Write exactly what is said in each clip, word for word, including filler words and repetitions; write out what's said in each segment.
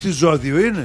Τι ζώδιο είναι?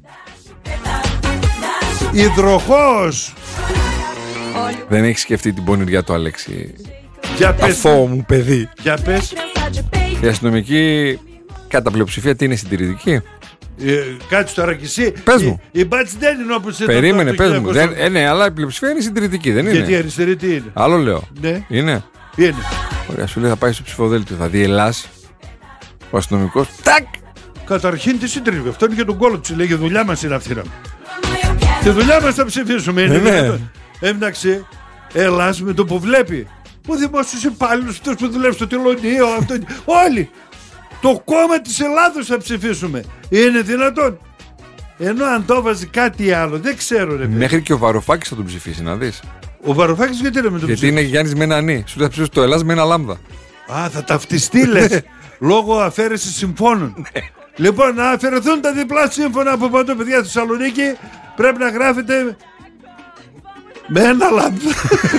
Υδροχόος. Δεν έχει σκεφτεί την πονηριά του, Αλέξη? Για πες. Αθώο μου παιδί. Για πες. Η αστυνομική κατά πλειοψηφία τι είναι, συντηρητική? Ε, κάτσε τώρα κι εσύ. Πες μου. Η, η μπάτση δεν είναι όπως ήταν. Περίμενε, το πες μου. χίλια Δεν, ε, ναι, αλλά η πλειοψηφία είναι συντηρητική, δεν είναι? Γιατί η αριστερή τι είναι? Άλλο λέω. Ναι. Είναι. Είναι. Ωραία, σου λέει θα πάει στο ψηφοδέλτιο. Θα δει Ελλάς. Ο αστυνομικός. Τάκ! Καταρχήν τι συντρίβει. Αυτό είναι για τον κόλλο του. Λέγει δουλειά μας είναι αυτή. Τη δουλειά μας θα ψηφίσουμε. Είναι ναι. ναι. Έμναξε Ελλάς με το που βλέπει. Ο δημόσιος υπάλληλος, αυτός που δουλεύει στο τελωνείο, αυτό, όλοι. Το κόμμα της Ελλάδος θα ψηφίσουμε. Είναι δυνατόν? Ενώ αν το βάζει κάτι άλλο, δεν ξέρω ρε. Μέχρι και ο Βαρουφάκης θα τον ψηφίσει, να δεις. Ο Βαρουφάκης γιατί είναι με τον Γιατί ψηφίσει? είναι Γιάννης με ένα νι. Σου θα ψηφίσει το Ελλάς με ένα λάμδα. Α, θα ταυτιστεί λες. Λόγω αφαίρεσης συμφώνων. Λοιπόν, να αφαιρεθούν τα διπλά σύμφωνα από παντού, παιδιά, στη Θεσσαλονίκη. Πρέπει να γράφετε με ένα λάμδα.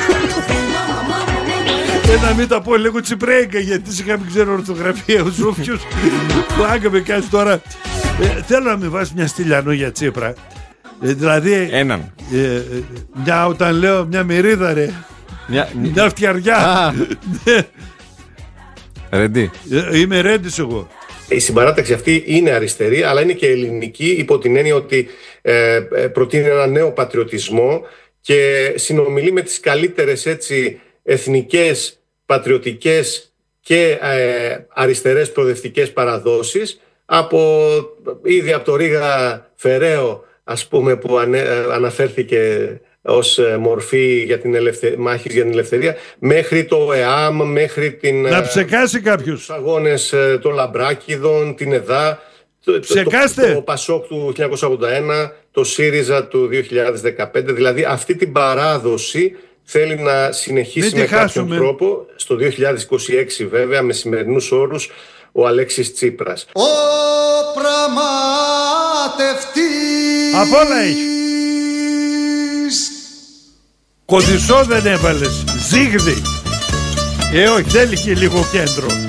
Και να μην τα πω λίγο τσιπρέγκα, γιατί σιγά μην ξέρω ορθογραφία ο Ζούφιος που άγκα με κάνει τώρα. Ε, θέλω να με βάζει μια στυλιανό για Τσίπρα. Ε, δηλαδή Έναν. ε, ε, μια, όταν λέω μια μερίδα ρε, Μια, μια φτιαριά. Ρεντί. ε, Είμαι ρέντης εγώ. Η συμπαράταξη αυτή είναι αριστερή, αλλά είναι και ελληνική, υπό την έννοια ότι ε, προτείνει ένα νέο πατριωτισμό και συνομιλεί με τις καλύτερες έτσι εθνικές, πατριωτικές και ε, αριστερές προοδευτικές παραδόσεις, από, ήδη από το Ρίγα Φεραίο, ας πούμε, που ανε, αναφέρθηκε ως μορφή για την ελευθε... μάχης για την ελευθερία, μέχρι το ΕΑΜ, μέχρι την, να ψεκάσει κάποιους. τους αγώνες των Λαμπράκηδων, την ΕΔΑ, το, το, το Πασόκ του χίλια εννιακόσια ογδόντα ένα, το ΣΥΡΙΖΑ του δύο χιλιάδες δεκαπέντε. Δηλαδή αυτή την παράδοση θέλει να συνεχίσει με κάποιον τρόπο. Στο δύο χιλιάδες είκοσι έξι βέβαια, με σημερινούς όρους, ο Αλέξης Τσίπρας. Ο πραγματευτής. Απ' όλα έχει. Κοντισό δεν έβαλες. Ζίγδι. Ε όχι, θέλει και λίγο κέντρο.